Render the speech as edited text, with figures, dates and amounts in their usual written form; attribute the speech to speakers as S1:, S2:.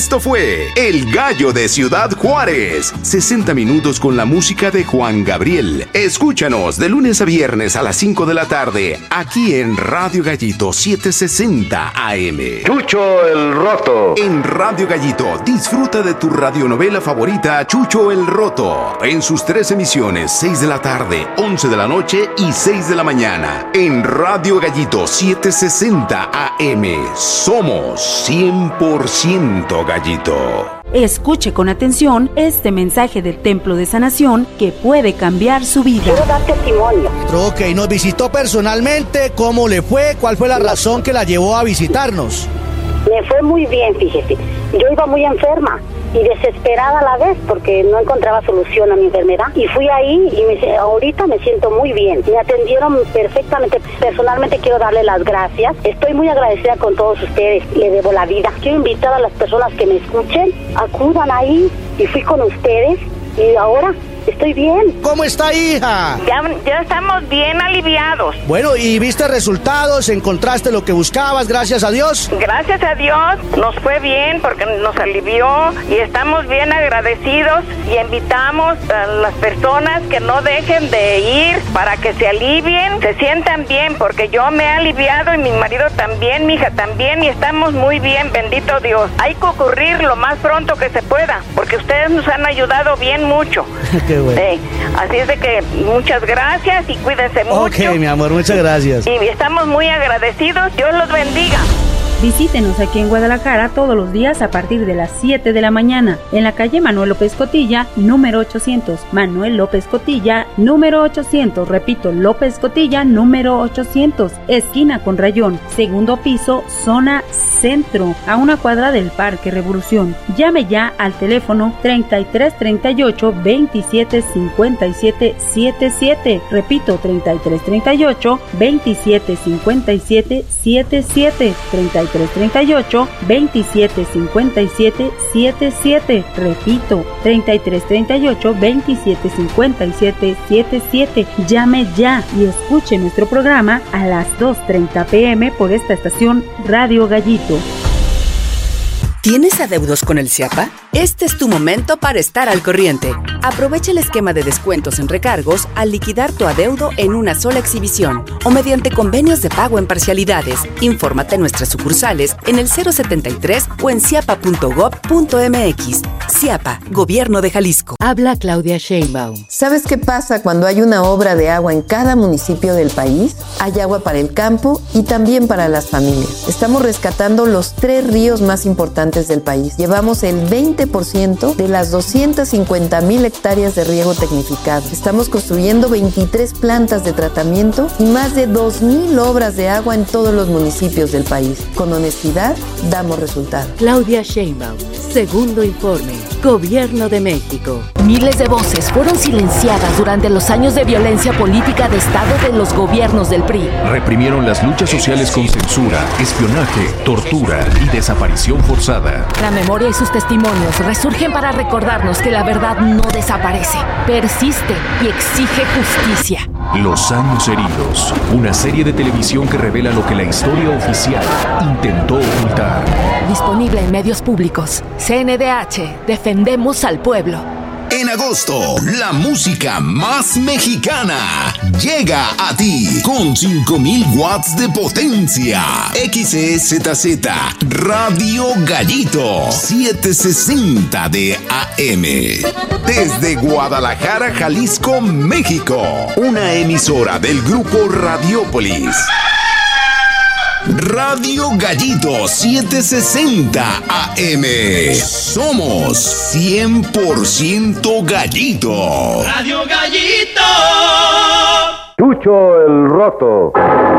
S1: Esto fue El Gallo de Ciudad Juárez. 60 minutos con la música de Juan Gabriel. Escúchanos de lunes a viernes a las 5 de la tarde, aquí en Radio Gallito 760 AM.
S2: Chucho el Roto.
S1: En Radio Gallito, disfruta de tu radionovela favorita, Chucho el Roto. En sus 3 emisiones, 6 de la tarde, 11 de la noche y 6 de la mañana. En Radio Gallito 760 AM. Somos 100% Gallito.
S3: Escuche con atención este mensaje del Templo de Sanación que puede cambiar su vida.
S4: Quiero dar testimonio.
S5: Ok, nos visitó personalmente. ¿Cómo le fue? ¿Cuál fue la razón que la llevó a visitarnos?
S4: Me fue muy bien, fíjese. Yo iba muy enferma y desesperada a la vez porque no encontraba solución a mi enfermedad. Y fui ahí y ahorita me siento muy bien. Me atendieron perfectamente. Personalmente quiero darle las gracias. Estoy muy agradecida con todos ustedes. Le debo la vida. Quiero invitar a las personas que me escuchen, acudan ahí. Y fui con ustedes y ahora estoy bien.
S5: ¿Cómo está, hija?
S6: Ya estamos bien aliviados.
S5: Bueno, ¿y viste resultados? ¿Encontraste lo que buscabas, gracias a Dios?
S6: Gracias a Dios nos fue bien porque nos alivió y estamos bien agradecidos y invitamos a las personas que no dejen de ir para que se alivien, se sientan bien, porque yo me he aliviado y mi marido también, mi hija también, y estamos muy bien, bendito Dios. Hay que ocurrir lo más pronto que se pueda porque ustedes nos han ayudado bien mucho.
S5: Qué bueno.
S6: Así es de que muchas gracias y cuídense mucho.
S5: Ok, mi amor, muchas gracias.
S6: Y estamos muy agradecidos. Dios los bendiga.
S3: Visítenos aquí en Guadalajara todos los días a partir de las 7 de la mañana en la calle Manuel López Cotilla, número 800. Manuel López Cotilla, número 800. Repito, López Cotilla, número 800. Esquina con Rayón, segundo piso, zona centro, a una cuadra del Parque Revolución. Llame ya al teléfono 3338 27 57 77. Repito, 3338 27 57 77. 3338 27 57 77. Repito, 3338 27 57 77. Llame ya y escuche nuestro programa a las 2:30 p.m. por esta estación Radio Gallito.
S7: ¿Tienes adeudos con el CIAPA? Este es tu momento para estar al corriente. Aprovecha el esquema de descuentos en recargos al liquidar tu adeudo en una sola exhibición o mediante convenios de pago en parcialidades. Infórmate en nuestras sucursales en el 073 o en ciapa.gov.mx. CIAPA, Gobierno de Jalisco.
S8: Habla Claudia Sheinbaum.
S9: ¿Sabes qué pasa cuando hay una obra de agua en cada municipio del país? Hay agua para el campo y también para las familias. Estamos rescatando los 3 ríos más importantes del país. Llevamos el 20% de las 250,000 hectáreas de riego tecnificado. Estamos construyendo 23 plantas de tratamiento y más de 2,000 obras de agua en todos los municipios del país. Con honestidad, damos resultados.
S8: Claudia Sheinbaum, segundo informe. Gobierno de México.
S10: Miles de voces fueron silenciadas durante los años de violencia política de Estado de los gobiernos del PRI.
S11: Reprimieron las luchas sociales con censura, espionaje, tortura y desaparición forzada.
S10: La memoria y sus testimonios resurgen para recordarnos que la verdad no desaparece, persiste y exige justicia.
S11: Los años heridos, una serie de televisión que revela lo que la historia oficial intentó ocultar.
S10: Disponible en medios públicos. CNDH, defendemos al pueblo.
S1: En agosto, la música más mexicana llega a ti con 5,000 watts de potencia. XEZZ Radio Gallito 760 de AM. Desde Guadalajara, Jalisco, México. Una emisora del grupo Radiopolis. Radio Gallito 760 AM. Somos 100% Gallito.
S2: Radio Gallito. Chucho el Roto.